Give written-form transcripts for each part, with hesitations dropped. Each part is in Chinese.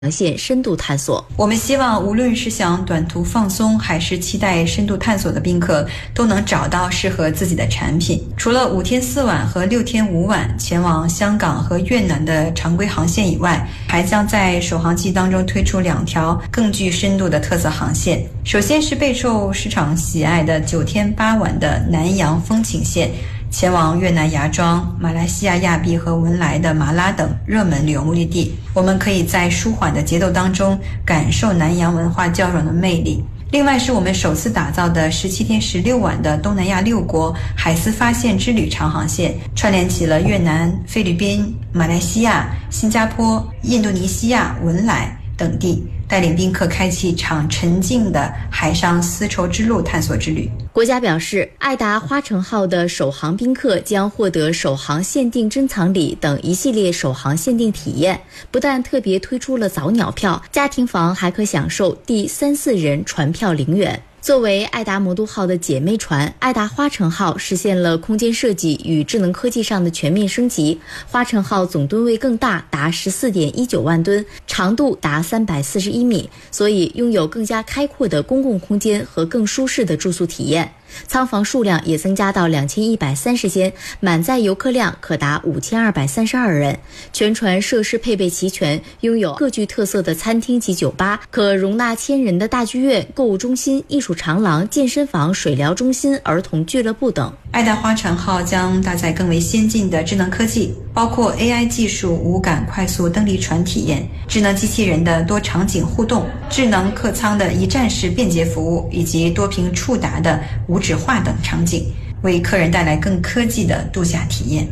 航线深度探索。 我们希望无论是想短途放松还是期待深度探索的宾客都能找到适合自己的产品。除了5天4晚和6天5晚前往香港和越南的常规航线以外，还将在首航季当中推出2条更具深度的特色航线。首先是备受市场喜爱的9天8晚的南洋风情线，前往越南芽庄、马来西亚亚庇和文莱的马拉等热门旅游目的地。我们可以在舒缓的节奏当中感受南洋文化交融的魅力。另外是我们首次打造的17天16晚的东南亚6国海丝发现之旅长航线，串联起了越南、菲律宾、马来西亚、新加坡、印度尼西亚、文莱等地，带领宾客开启一场沉静的海上丝绸之路探索之旅。 国家表示，爱达花城号的首航宾客将获得首航限定珍藏礼等一系列首航限定体验，不但特别推出了早鸟票，家庭房还可享受第3、4人船票0元。作为爱达魔都号的姐妹船，爱达花城号实现了空间设计与智能科技上的全面升级。花城号总吨位更大，达14.19万吨，长度达341米，所以拥有更加开阔的公共空间和更舒适的住宿体验。舱房数量也增加到2130间，满载游客量可达5232人。全船设施配备齐全，拥有各具特色的餐厅及酒吧，可容纳1000人的大剧院、购物中心、艺术长廊、健身房、水疗中心、儿童俱乐部等。 爱达花城号将搭载更为先进的智能科技，包括 AI 技术无感快速登离船体验、智能机器人的多场景互动、智能客舱的一站式便捷服务，以及多屏触达的无纸化等场景，为客人带来更科技的度假体验。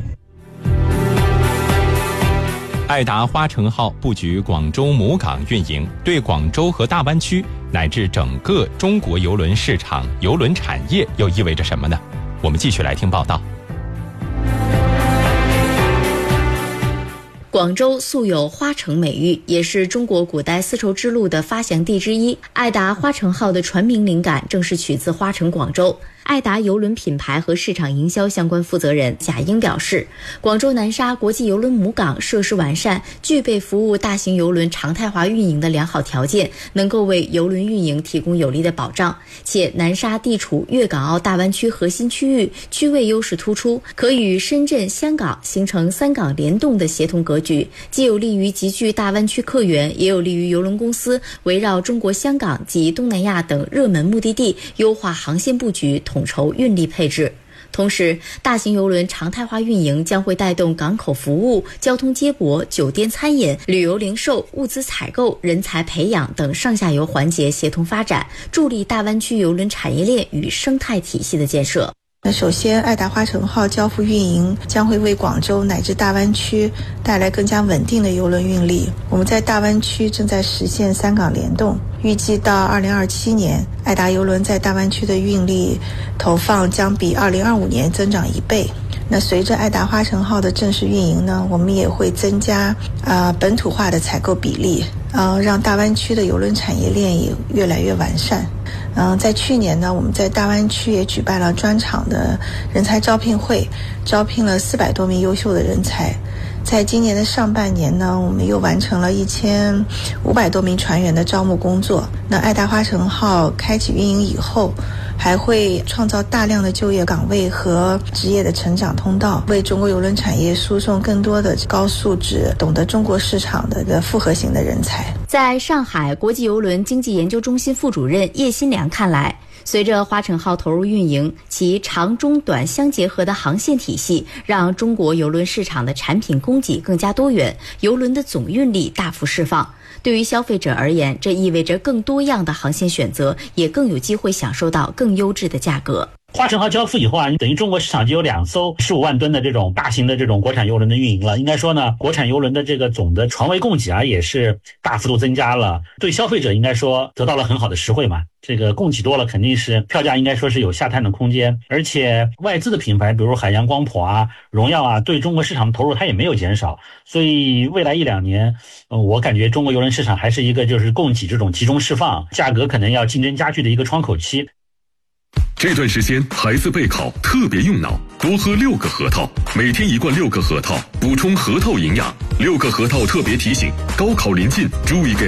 爱达花城号布局广州母港运营，对广州和大湾区乃至整个中国邮轮市场、邮轮产业又意味着什么呢？我们继续来听报道。 广州素有花城美誉，也是中国古代丝绸之路的发祥地之一。爱达花城号的船名灵感正是取自花城广州。爱达邮轮品牌和市场营销相关负责人贾英表示，广州南沙国际邮轮母港设施完善，具备服务大型邮轮常态化运营的良好条件，能够为邮轮运营提供有力的保障。且南沙地处粤港澳大湾区核心区域，区位优势突出，可与深圳、香港形成3港联动的协同格局，既有利于集聚大湾区客源，也有利于邮轮公司围绕中国香港及东南亚等热门目的地优化航线布局，统筹运力配置。同时，大型邮轮常态化运营将会带动港口服务、交通接驳、酒店餐饮、旅游零售、物资采购、人才培养等上下游环节协同发展，助力大湾区邮轮产业链与生态体系的建设。 首先，爱达花城号交付运营将会为广州乃至大湾区带来更加稳定的邮轮运力。我们在大湾区正在实现3港联动，预计到2027年，爱达邮轮在大湾区的运力投放将比2025年增长1倍。那随着爱达花城号的正式运营呢，我们也会增加本土化的采购比例，让大湾区的邮轮产业链也越来越完善。在去年呢，我们在大湾区也举办了专场的人才招聘会，招聘了400多名优秀的人才。在今年的上半年呢，我们又完成了1500多名船员的招募工作。那爱达花城号开启运营以后，还会创造大量的就业岗位和职业的成长通道，为中国邮轮产业输送更多的高素质、懂得中国市场的复合型的人才。 在上海国际邮轮经济研究中心副主任叶新良看来，随着花城号投入运营，其长中短相结合的航线体系，让中国邮轮市场的产品供给更加多元，邮轮的总运力大幅释放。对于消费者而言，这意味着更多样的航线选择，也更有机会享受到更优质的价格。 花城号交付以后啊，等于中国市场就有2艘15万吨的这种大型的这种国产邮轮的运营了。应该说呢，国产邮轮的这个总的船位供给啊，也是大幅度增加了，对消费者应该说得到了很好的实惠嘛。这个供给多了，肯定是票价应该说是有下探的空间。而且外资的品牌，比如海洋光谱啊、荣耀啊，对中国市场的投入它也没有减少。所以未来1-2年，我感觉中国邮轮市场还是一个就是供给这种集中释放，价格可能要竞争加剧的一个窗口期。 这段时间孩子备考特别用脑，多喝6个核桃，每天1罐6个核桃，补充核桃营养。6个核桃特别提醒：高考临近，注意给